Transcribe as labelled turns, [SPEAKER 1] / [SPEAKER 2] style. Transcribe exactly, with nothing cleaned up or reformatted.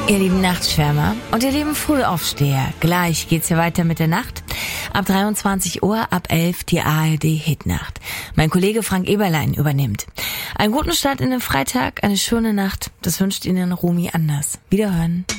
[SPEAKER 1] Ihr lieben Nachtschwärmer und ihr lieben Frühaufsteher, gleich geht's hier weiter mit der Nacht. Ab dreiundzwanzig Uhr, ab elf die A R D Hitnacht. Mein Kollege Frank Eberlein übernimmt. Einen guten Start in den Freitag, eine schöne Nacht. Das wünscht Ihnen Romy Anders. Wiederhören.